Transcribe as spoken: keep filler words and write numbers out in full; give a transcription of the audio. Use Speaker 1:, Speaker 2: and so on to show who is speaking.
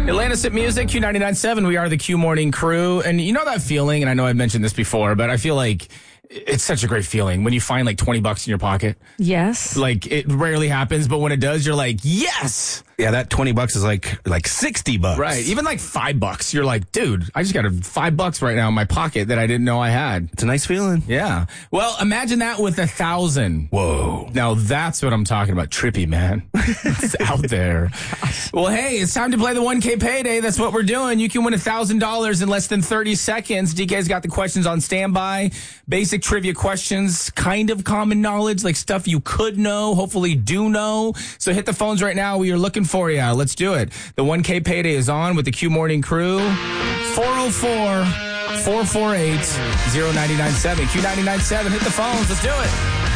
Speaker 1: Atlantis at Music, Q ninety-nine point seven. We are the Q Morning Crew. And you know that feeling, and I know I've mentioned this before, but I feel like it's such a great feeling when you find like twenty bucks in your pocket.
Speaker 2: Yes.
Speaker 1: Like it rarely happens, but when it does, you're like, yes.
Speaker 3: Yeah, that twenty bucks is like like sixty bucks.
Speaker 1: Right. Even like five bucks. You're like, dude, I just got a five bucks right now in my pocket that I didn't know I had.
Speaker 3: It's a nice feeling.
Speaker 1: Yeah. Well, imagine that with a thousand.
Speaker 3: Whoa.
Speaker 1: Now that's what I'm talking about. Trippy, man. It's out there. Well, hey, it's time to play the one K payday. That's what we're doing. You can win a thousand dollars in less than thirty seconds. D K's got the questions on standby. Basic trivia questions, kind of common knowledge, like stuff you could know, hopefully do know. So hit the phones right now. We are looking for you. Let's do it. The one K payday is on with the Q Morning Crew. four oh four, four four eight, oh nine nine seven. Q ninety-nine point seven. Hit the phones. Let's do it.